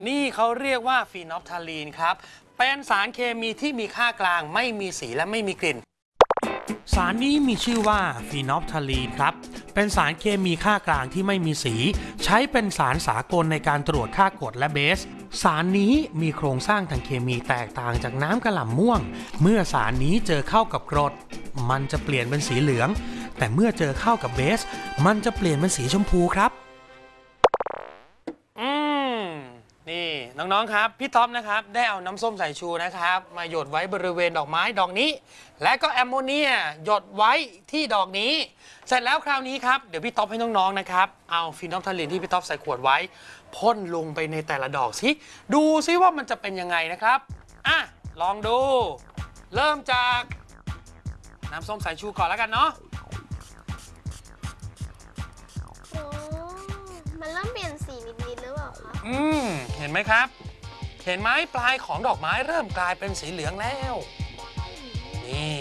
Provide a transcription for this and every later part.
นี่เขาเรียกว่าฟีนอลฟทาลีนครับเป็นสารเคมีที่มีค่ากลางไม่มีสีและไม่มีกลิ่นสารนี้มีชื่อว่าฟีนอลฟทาลีนครับเป็นสารเคมีค่ากลางที่ไม่มีสีใช้เป็นสารสากลในการตรวจค่ากรดและเบสสารนี้มีโครงสร้างทางเคมีแตกต่างจากน้ำกระหล่ำม่วงเมื่อสารนี้เจอเข้ากับกรดมันจะเปลี่ยนเป็นสีเหลืองแต่เมื่อเจอเข้ากับเบสมันจะเปลี่ยนเป็นสีชมพูครับนี่น้องๆครับพี่ท็อปนะครับได้เอาน้ำส้มสายชูนะครับมาหยดไว้บริเวณดอกไม้ดอกนี้และก็แอมโมเนียหยดไว้ที่ดอกนี้เสร็จแล้วคราวนี้ครับเดี๋ยวพี่ท็อปให้น้องๆนะครับเอาฟีนอลฟทาลีนที่พี่ท็อปใส่ขวดไว้พ่นลงไปในแต่ละดอกสิดูซิว่ามันจะเป็นยังไงนะครับลองดูเริ่มจากน้ำส้มสายชูก่อนแล้วกันเนาะมันเริ่มเปลี่ยนสีนิดๆหรือเปล่าคะเห็นไหมครับเห็นไหมปลายของดอกไม้เริ่มกลายเป็นสีเหลืองแล้วนี่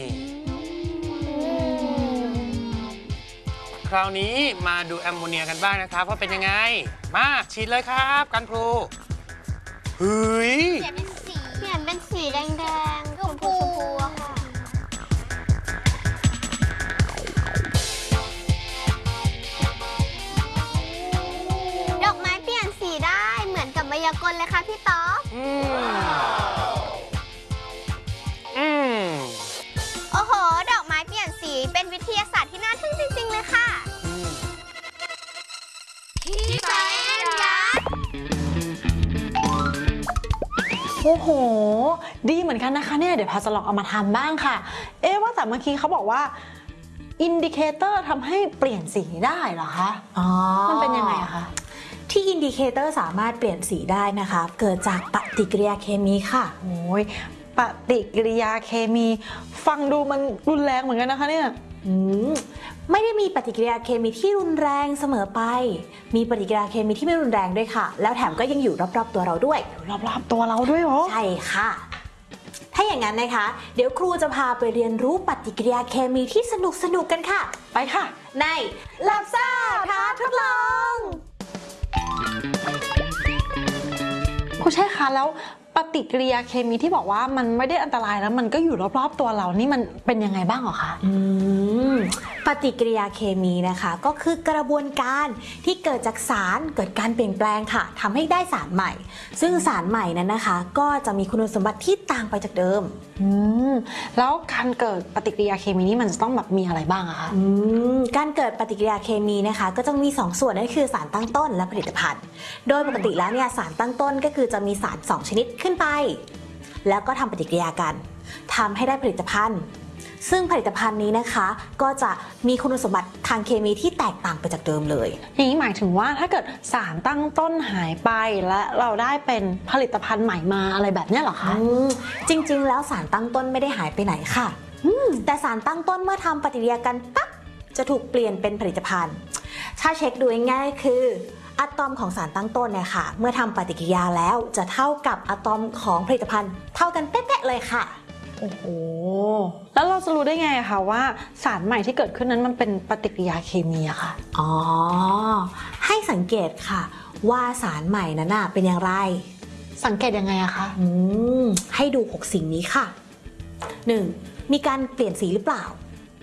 คราวนี้มาดูแอมโมเนียกันบ้างนะครับว่าเป็นยังไงมาฉีดเลยครับกันพลูเฮ้ยเปลี่ยนเป็นสีแดงๆชมพูอะค่ะดอกไม้เปลี่ยนสีได้เหมือนกับไวยากลณ์เลยค่ะพี่ต๊อบโอ้โหดอกไม้เปลี่ยนสีเป็นวิทยาศาสตร์ที่น่าทึ่งจริงๆเลยค่ะพี่แฟนยักษ์โอ้โหดีเหมือนกันนะคะเนี่ยเดี๋ยวพาจะลองเอามาทำบ้างค่ะว่าแต่เมื่อกี้เขาบอกว่าอินดิเคเตอร์ทำให้เปลี่ยนสีได้เหรอคะมันเป็นยังไงอะคะที่อินดิเคเตอร์สามารถเปลี่ยนสีได้นะคะเกิดจากปฏิกิริยาเคมีค่ะโอ้ยปฏิกิริยาเคมีฟังดูมันรุนแรงเหมือนกันนะคะเนี่ยไม่ได้มีปฏิกิริยาเคมีที่รุนแรงเสมอไปมีปฏิกิริยาเคมีที่ไม่รุนแรงด้วยค่ะแล้วแถมก็ยังอยู่รอบๆตัวเราด้วยรอบๆตัวเราด้วยเหรอใช่ค่ะถ้าอย่างนั้นนะคะเดี๋ยวครูจะพาไปเรียนรู้ปฏิกิริยาเคมีที่สนุกกันค่ะไปค่ะในลับซ่าท้าทดลองครูใช่คะแล้วปฏิกิริยาเคมีที่บอกว่ามันไม่ได้อันตรายแล้วมันก็อยู่รอบๆตัวเรานี่มันเป็นยังไงบ้างหรอคะปฏิกิริยาเคมีนะคะก็คือกระบวนการที่เกิดจากสารเกิดการเปลี่ยนแปลงค่ะทำให้ได้สารใหม่ซึ่งสารใหม่นั้นนะคะก็จะมีคุณสมบัติที่ต่างไปจากเดิมแล้วการเกิดปฏิกิริยาเคมีนี่มันจะต้องแบบมีอะไรบ้างอะคะการเกิดปฏิกิริยาเคมีนะคะก็จะมี2ส่วนนั่นคือสารตั้งต้นและผลิตภัณฑ์โดยปกติแล้วเนี่ยสารตั้งต้นก็คือจะมีสาร2ชนิดขึ้นไปแล้วก็ทำปฏิกิริยากันทำให้ได้ผลิตภัณฑ์ซึ่งผลิตภัณฑ์นี้นะคะก็จะมีคุณสมบัติทางเคมีที่แตกต่างไปจากเดิมเลยอย่างนี้หมายถึงว่าถ้าเกิดสารตั้งต้นหายไปและเราได้เป็นผลิตภัณฑ์ใหม่มาอะไรแบบนี้เหรอคะจริงๆแล้วสารตั้งต้นไม่ได้หายไปไหนค่ะแต่สารตั้งต้นเมื่อทำปฏิกิริยากันปั๊บจะถูกเปลี่ยนเป็นผลิตภัณฑ์ถ้าเช็คดูง่ายๆคืออะตอมของสารตั้งต้นเนี่ยค่ะเมื่อทำปฏิกิริยาแล้วจะเท่ากับอะตอมของผลิตภัณฑ์เท่ากันเป๊ะๆเลยค่ะโอ้โหแล้วเราจะรู้ได้ไงคะว่าสารใหม่ที่เกิดขึ้นนั้นมันเป็นปฏิกิริยาเคมีอะค่ะให้สังเกตค่ะว่าสารใหม่นั้นเป็นอย่างไรสังเกตยังไงอะคะให้ดู6สิ่งนี้ค่ะ 1. มีการเปลี่ยนสีหรือเปล่า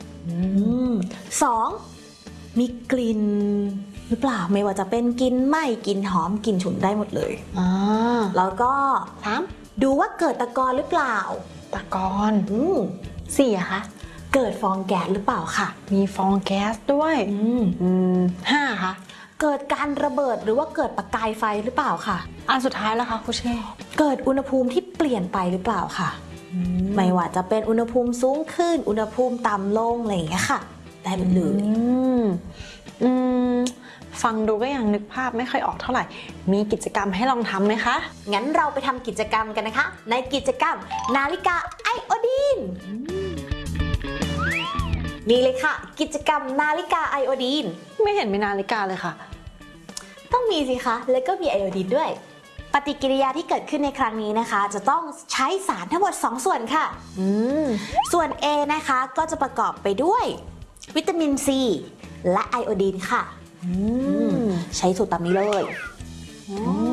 2. มีกลิ่นหรือเปล่าไม่ว่าจะเป็นกลิ่นไหม้กลิ่นหอมกลิ่นฉุนได้หมดเลยแล้วก็ 3. ดูว่าเกิดตะกอนหรือเปล่าตะกอน4อะคะเกิดฟองแก๊สหรือเปล่าค่ะมีฟองแก๊สด้วย5คะเกิดการระเบิดหรือว่าเกิดประกายไฟหรือเปล่าค่ะอันสุดท้ายแล้วคะครูเช่เกิดอุณหภูมิที่เปลี่ยนไปหรือเปล่าค่ะไม่ว่าจะเป็นอุณหภูมิสูงขึ้นอุณหภูมิต่ำลงอะไรอย่างเงี้ยค่ะได้หมดเลยฟังดูก็ยังนึกภาพไม่ค่อยออกเท่าไหร่มีกิจกรรมให้ลองทำไหมคะงั้นเราไปทำกิจกรรมกันนะคะในกิจกรรมนาฬิกาไอโอดีนนี่เลยค่ะกิจกรรมนาฬิกาไอโอดีนไม่เห็นมีนาฬิกาเลยค่ะต้องมีสิคะแล้วก็มีไอโอดีนด้วยปฏิกิริยาที่เกิดขึ้นในครั้งนี้นะคะจะต้องใช้สารทั้งหมด2ส่วนค่ะส่วน A นะคะก็จะประกอบไปด้วยวิตามินซีและไอโอดีนค่ะใช้สูตรตามนี้เลย